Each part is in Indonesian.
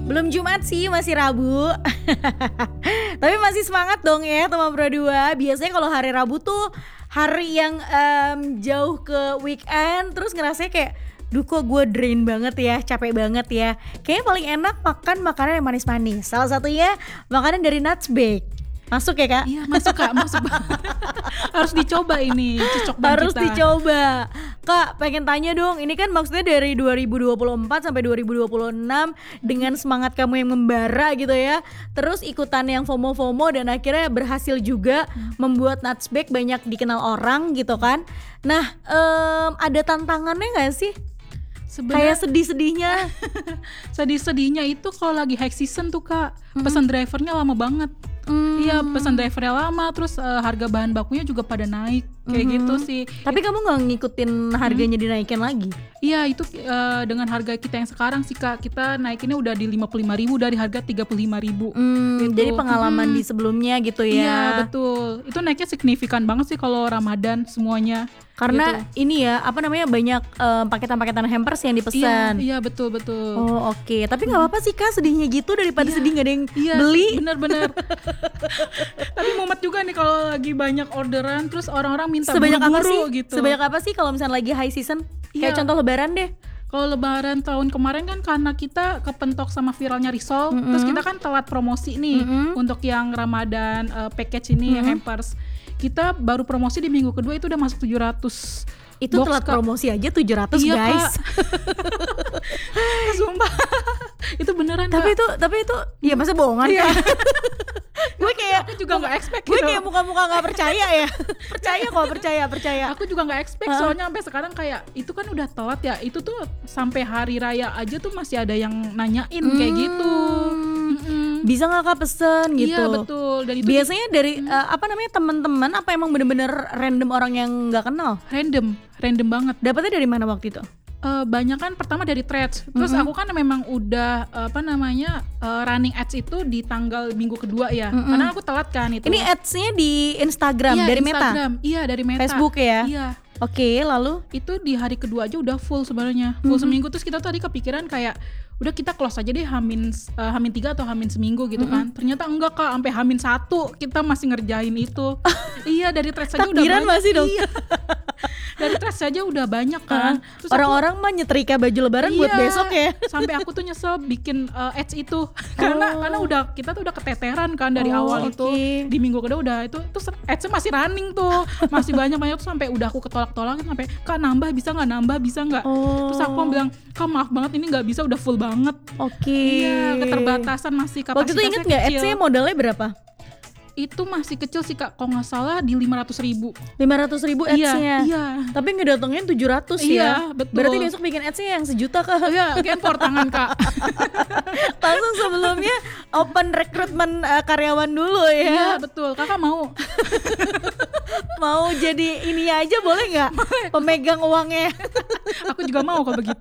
Belum Jumat sih, masih Rabu. Tapi masih semangat dong ya teman Pro 2. Biasanya kalau hari Rabu tuh hari yang jauh ke weekend, terus ngerasanya kayak duh kok gue drain banget ya, capek banget ya. Kayaknya paling enak makan makanan yang manis-manis. Salah satunya makanan dari Nuts Bake. Masuk ya Kak? Iya masuk Kak, masuk. Harus dicoba ini, cocok banget harus kita. dicoba. Kak, pengen tanya dong, ini kan maksudnya dari 2024 sampai 2026 dengan semangat kamu yang membara gitu ya, terus ikutan yang FOMO dan akhirnya berhasil juga membuat Nuts Bake banyak dikenal orang gitu kan. Nah, ada tantangannya gak sih? Sebenarnya Kayak sedih-sedihnya. sedih-sedihnya itu kalau lagi high season tuh Kak, pesan drivernya lama banget. Iya, pesan drivernya lama, terus harga bahan bakunya juga pada naik kayak gitu sih. Tapi kamu nggak ngikutin harganya dinaikin lagi? Iya, itu dengan harga kita yang sekarang sih Kak, kita naikinnya udah di 55.000 dari harga 35.000. Gitu. Jadi pengalaman di sebelumnya gitu ya? Iya betul, itu naiknya signifikan banget sih kalau Ramadan semuanya. Karena gitu. ini ya, apa namanya, banyak paketan-paketan hampers yang dipesan. Iya betul. Oh oke. Tapi nggak apa-apa sih Kak, sedihnya gitu daripada sedih nggak ada yang beli. Bener. Tapi mumet juga nih kalau lagi banyak orderan, terus orang-orang minta Sebanyak apa sih? gitu. Sebanyak apa sih kalau misalnya lagi high season? Kayak contoh Lebaran deh. Kalau Lebaran tahun kemarin kan karena kita kepentok sama viralnya Risol, terus kita kan telat promosi nih untuk yang Ramadan package ini, yang hampers. Kita baru promosi di minggu kedua itu udah masuk 700. Itu box, telat Kak. promosi aja 700 Iya, guys. Sumpah. Itu beneran Tapi Kak. itu ya masa bohongan Iya. Kak? Gue kayak Aku juga nggak expect gue gitu. kayak muka-muka nggak percaya ya. percaya. Aku juga nggak expect, soalnya sampai sekarang kayak itu kan udah telat ya. Itu tuh sampai hari raya aja tuh masih ada yang nanyain kayak gitu. Bisa nggak Kak pesen gitu? Iya betul. Dan itu biasanya dari apa namanya, teman-teman apa emang bener-bener random orang yang nggak kenal? random banget. Dapatnya dari mana waktu itu? Banyak kan pertama dari threads. Terus aku kan memang udah running ads itu di tanggal minggu kedua ya. Karena aku telat kan itu. Ini ads-nya di Instagram, Iya, dari Instagram. Meta? Iya, dari Meta. Facebook ya? Iya. Oke, lalu? Itu di hari kedua aja udah full sebenarnya. Full seminggu. Terus kita tadi kepikiran kayak udah kita close aja deh Hamin 3 atau Hamin seminggu gitu kan. Ternyata enggak Kak, sampai Hamin 1 kita masih ngerjain itu. Iya, dari threads aja udah banyak. Masih dong. Iya. Dari threads aja udah banyak kan. Terus orang-orang mah nyetrika baju lebaran buat besok ya. Sampai aku tuh nyesel bikin ads itu. Karena kita tuh udah keteteran kan dari awal itu. Di minggu kedua udah itu ads-nya masih running tuh. Masih banyak tuh sampai udah aku ketolak-tolakin sampai Kak nambah bisa nggak? Terus aku bilang Kak maaf banget ini nggak bisa, udah full banget. Iya, keterbatasan masih kapasitasnya waktu itu inget nggak ads-nya modalnya berapa? Itu masih kecil sih Kak, kalau nggak salah di 500.000 ads-nya? Iya. Tapi ngedatengin 700 ya? Iya, betul. Berarti besok bikin ads-nya yang 1 juta Kak? Iya, campur tangan Kak. Langsung sebelumnya open rekrutmen karyawan dulu ya? Iya betul, Kakak mau? Mau jadi ini aja boleh nggak? Pemegang uangnya. Aku juga mau kalau begitu.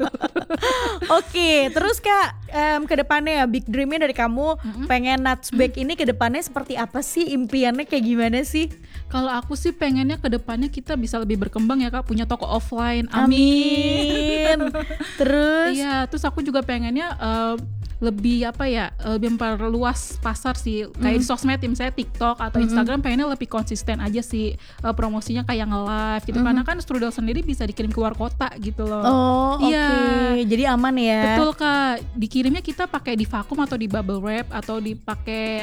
Oke, terus Kak, kedepannya ya big dreamnya dari kamu pengen Nuts Bake ini kedepannya seperti apa sih? Impiannya kayak gimana sih? Kalau aku sih pengennya kedepannya kita bisa lebih berkembang ya Kak, punya toko offline. Amin. Terus? Iya, terus aku juga pengennya lebih lebih memperluas pasar sih, kayak di sosmed misalnya TikTok atau Instagram, pengennya lebih konsisten aja sih promosinya kayak nge-live gitu, karena kan strudel sendiri bisa dikirim keluar kota gitu loh. Oh iya. Jadi aman ya. Betul Kak, dikirimnya kita pakai di vakum atau di bubble wrap atau dipakai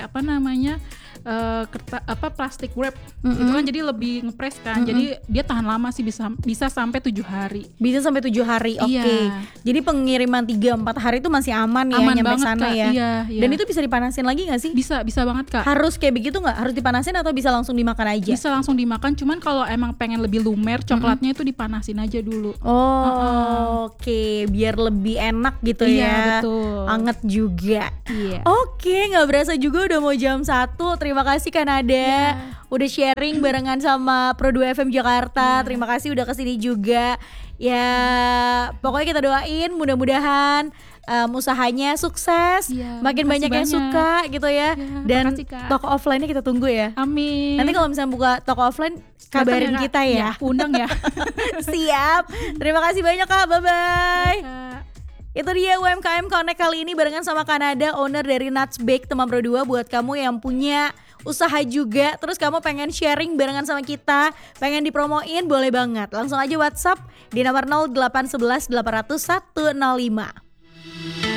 plastik wrap itu kan, jadi lebih ngepres kan, jadi dia tahan lama sih, bisa sampai 7 hari. Bisa sampai 7 hari, oke. Iya. Jadi pengiriman 3-4 hari itu masih aman ya, nyampe banget, sana Kak. ya. Iya. Dan itu bisa dipanasin lagi nggak sih? Bisa banget Kak. Harus kayak begitu nggak? Harus dipanasin atau bisa langsung dimakan aja? Bisa langsung dimakan, cuman kalau emang pengen lebih lumer, coklatnya itu dipanasin aja dulu. Oke, biar lebih enak gitu Iya, ya. betul. Anget juga. Iya. Oke, nggak berasa juga udah mau jam 1. Terima kasih Kanada. Udah sharing barengan sama Pro 2 FM Jakarta. Terima kasih udah kesini juga. Ya, pokoknya kita doain mudah-mudahan usahanya sukses, makin banyak yang suka gitu ya. Dan makasih, toko offline-nya kita tunggu ya. Amin. Nanti kalau misalnya buka toko offline kabarin kita ya. Undang ya. Siap. Terima kasih banyak Kak. Bye-bye. Kak. Itu dia UMKM Connect kali ini barengan sama Kanada, owner dari Nuts Bake teman Pro 2. Buat kamu yang punya usaha juga, terus kamu pengen sharing barengan sama kita, pengen dipromoin, boleh banget. Langsung aja WhatsApp di nomor 0811 800 105.